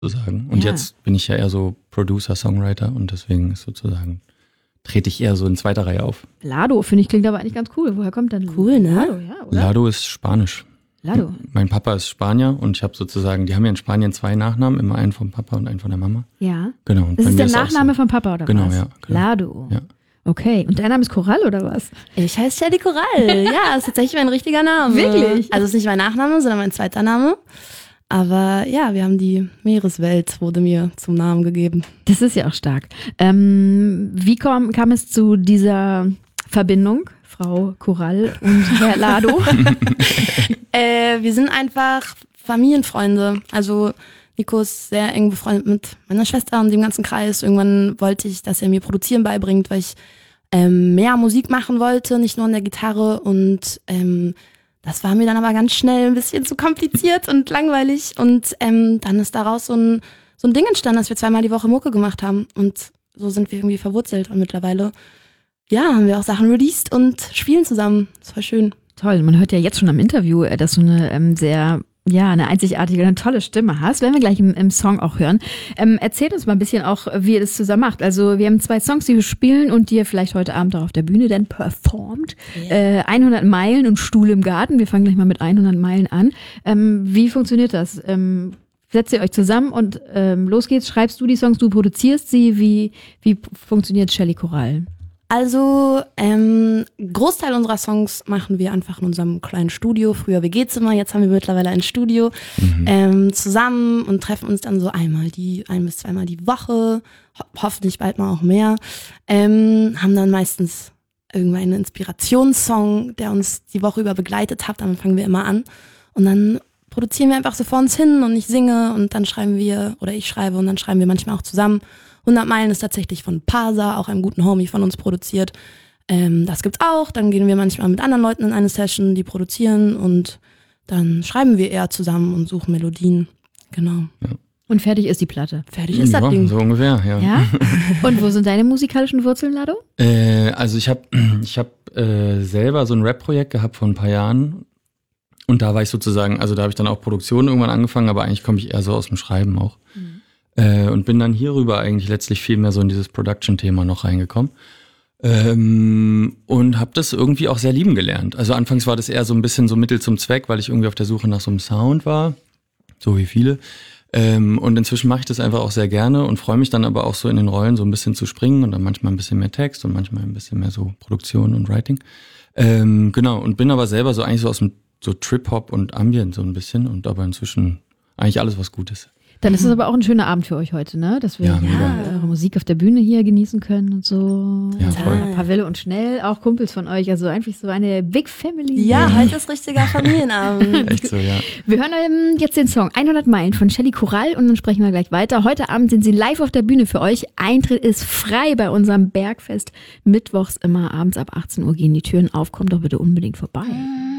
sozusagen. Und jetzt bin ich ja eher so Producer, Songwriter und deswegen ist sozusagen trete ich eher so in zweiter Reihe auf. Lado, finde ich, klingt aber eigentlich ganz cool. Woher kommt denn cool, ne? Lado, ja, oder? Lado ist Spanisch. Lado. Mein Papa ist Spanier und ich habe sozusagen, die haben ja in Spanien 2 Nachnamen, immer einen vom Papa und einen von der Mama. Ja. Genau. Und Das ist der so. Nachname vom Papa oder genau, was? Ja, genau. Lado. Ja. Okay. Und dein Name ist Coral oder was? Ich heiße Shelly Coral. Ja, ist tatsächlich mein richtiger Name. Wirklich? Also ist nicht mein Nachname, sondern mein zweiter Name. Aber ja, wir haben die Meereswelt, wurde mir zum Namen gegeben. Das ist ja auch stark. Wie kam es zu dieser Verbindung, Frau Coral und Herr Lado? Wir sind einfach Familienfreunde. Also Nico ist sehr eng befreundet mit meiner Schwester und dem ganzen Kreis. Irgendwann wollte ich, dass er mir Produzieren beibringt, weil ich mehr Musik machen wollte, nicht nur an der Gitarre. Und das war mir dann aber ganz schnell ein bisschen zu kompliziert und langweilig. Und dann ist daraus so ein Ding entstanden, dass wir 2-mal die Woche Mucke gemacht haben. Und so sind wir irgendwie verwurzelt. Und mittlerweile, ja, haben wir auch Sachen released und spielen zusammen. Das war schön. Toll, man hört ja jetzt schon am Interview, dass du eine eine einzigartige, eine tolle Stimme hast. Werden wir gleich im Song auch hören. Erzählt uns mal ein bisschen auch, wie ihr das zusammen macht. Also wir haben 2 Songs, die wir spielen und die ihr vielleicht heute Abend auch auf der Bühne dann performt. 100 Meilen und Stuhl im Garten. Wir fangen gleich mal mit 100 Meilen an. Wie funktioniert das? Setzt ihr euch zusammen und los geht's? Schreibst du die Songs, du produzierst sie? Wie funktioniert Shelly Coral? Also, Großteil unserer Songs machen wir einfach in unserem kleinen Studio. Früher WG-Zimmer, jetzt haben wir mittlerweile ein Studio zusammen und treffen uns dann so 1 bis 2-mal die Woche, hoffentlich bald mal auch mehr. Haben dann meistens irgendwann einen Inspirationssong, der uns die Woche über begleitet hat. Dann fangen wir immer an und dann produzieren wir einfach so vor uns hin und ich singe und dann schreiben wir, oder ich schreibe und dann schreiben wir manchmal auch zusammen. 100 Meilen ist tatsächlich von Parsa, auch einem guten Homie von uns produziert. Das gibt's auch. Dann gehen wir manchmal mit anderen Leuten in eine Session, die produzieren und dann schreiben wir eher zusammen und suchen Melodien. Genau. Ja. Und fertig ist die Platte. Fertig ist das Ding. So ungefähr, ja. Ja? Und wo sind deine musikalischen Wurzeln, Lado? Also ich hab selber so ein Rap-Projekt gehabt vor ein paar Jahren. Und da war ich sozusagen, also da habe ich dann auch Produktion irgendwann angefangen, aber eigentlich komme ich eher so aus dem Schreiben auch. Und bin dann hierüber eigentlich letztlich viel mehr so in dieses Production-Thema noch reingekommen. Und habe das irgendwie auch sehr lieben gelernt. Also anfangs war das eher so ein bisschen so Mittel zum Zweck, weil ich irgendwie auf der Suche nach so einem Sound war, so wie viele. Und inzwischen mache ich das einfach auch sehr gerne und freue mich dann aber auch so in den Rollen so ein bisschen zu springen und dann manchmal ein bisschen mehr Text und manchmal ein bisschen mehr so Produktion und Writing. Genau, und bin aber selber so eigentlich so aus dem so Trip-Hop und Ambient so ein bisschen und aber inzwischen eigentlich alles, was gut ist. Dann ist es aber auch ein schöner Abend für euch heute, ne? Dass wir eure Musik auf der Bühne hier genießen können und so. Ja, voll. Pavelle und Schnell, auch Kumpels von euch, also einfach so eine Big Family. Ja, heute ist richtiger Familienabend. Echt so, ja. Wir hören jetzt den Song 100 Meilen von Shelly Coral und dann sprechen wir gleich weiter. Heute Abend sind sie live auf der Bühne für euch. Eintritt ist frei bei unserem Bergfest. Mittwochs immer abends ab 18 Uhr gehen die Türen auf. Kommt doch bitte unbedingt vorbei.